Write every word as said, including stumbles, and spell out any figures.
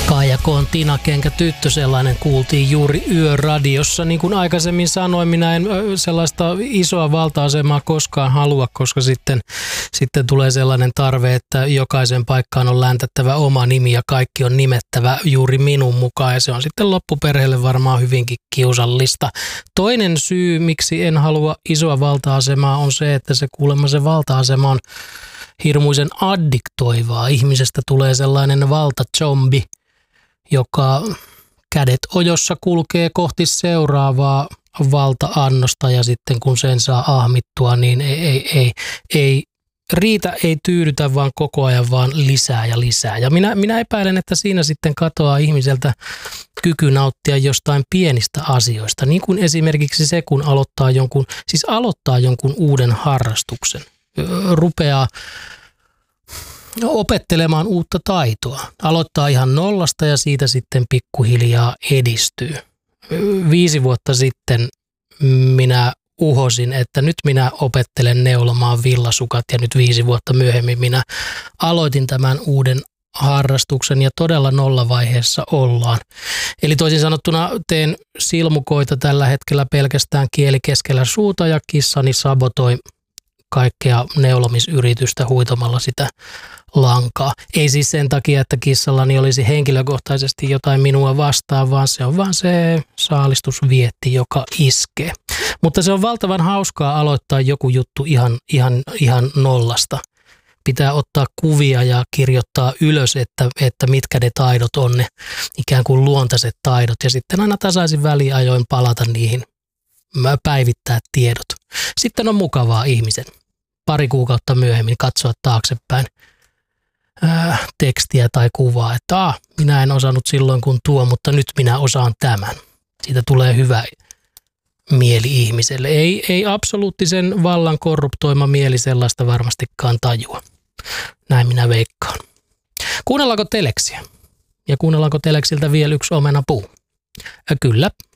Kaijakoon Tina Kenkä tyttö, sellainen kuultiin juuri Yöradiossa. Niin kuin aikaisemmin sanoin, minä en sellaista isoa valta-asemaa koskaan halua, koska sitten, sitten tulee sellainen tarve, että jokaisen paikkaan on läntättävä oma nimi ja kaikki on nimettävä juuri minun mukaan. Ja se on sitten loppuperheelle varmaan hyvinkin kiusallista. Toinen syy, miksi en halua isoa valta-asemaa, on se, että se kuulemma se valta-asema on hirmuisen addiktoivaa. Ihmisestä tulee sellainen valtazombi, joka kädet ojossa kulkee kohti seuraavaa valta-annosta ja sitten kun sen saa ahmittua, niin ei, ei, ei, ei riitä, ei tyydytä, vaan koko ajan vaan lisää ja lisää. Ja minä, minä epäilen, että siinä sitten katoaa ihmiseltä kyky nauttia jostain pienistä asioista, niin kuin esimerkiksi se, kun aloittaa jonkun, siis aloittaa jonkun uuden harrastuksen, rupeaa opettelemaan uutta taitoa. Aloittaa ihan nollasta ja siitä sitten pikkuhiljaa edistyy. Viisi vuotta sitten minä uhosin, että nyt minä opettelen neulomaan villasukat ja nyt viisi vuotta myöhemmin minä aloitin tämän uuden harrastuksen ja todella nollavaiheessa ollaan. Eli toisin sanottuna teen silmukoita tällä hetkellä pelkästään kieli keskellä suuta ja kissani sabotoi kaikkea neulomisyritystä huitomalla sitä lankaa. Ei siis sen takia, että kissallani olisi henkilökohtaisesti jotain minua vastaan, vaan se on vaan se saalistusvietti, joka iskee. Mutta se on valtavan hauskaa aloittaa joku juttu ihan, ihan, ihan nollasta. Pitää ottaa kuvia ja kirjoittaa ylös, että, että mitkä ne taidot on, ne ikään kuin luontaiset taidot. Ja sitten aina tasaisin väliajoin palata niihin, päivittää tiedot. Sitten on mukavaa ihmisen pari kuukautta myöhemmin katsoa taaksepäin ää, tekstiä tai kuvaa, että ah, minä en osannut silloin kun tuo, mutta nyt minä osaan tämän. Siitä tulee hyvä mieli ihmiselle. Ei, ei absoluuttisen vallan korruptoima mieli sellaista varmastikaan tajua. Näin minä veikkaan. Kuunnellaanko teleksiä? Ja kuunnellaanko teleksiltä vielä yksi omenapuu? Kyllä.